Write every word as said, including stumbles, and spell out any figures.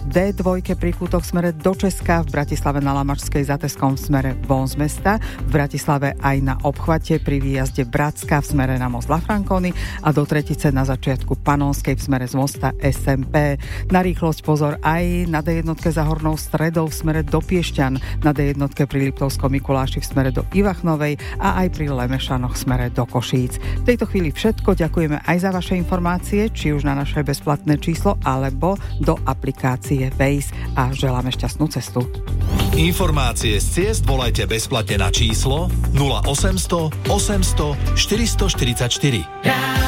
dé dva prikútok v smere do Česka, v Bratislave na Lamačskej za Teskom v smere von z mesta, v Bratislave aj na obchvate pri výjazde Bratska v smere na most La Franconi a do Tretice na začiatku Panonskej v smere z mosta es em pé. Na rýchlosť pozor aj na dé jedna za Hornou Stredou v smere do Piešťan, na dé jedna pri Liptovskom Mikuláši v smere do Ivachnovej a aj pri Lemešanoch v smere do Košíc. V tejto chvíli všetko, ďakujeme aj za vaše informácie, či už na naše bezplatné číslo, alebo do aplikácie Waze a želáme šťastnú cestu. Informácie z ciest volajte bezplatne na číslo nula osemsto osemsto štyristoštyridsaťštyri.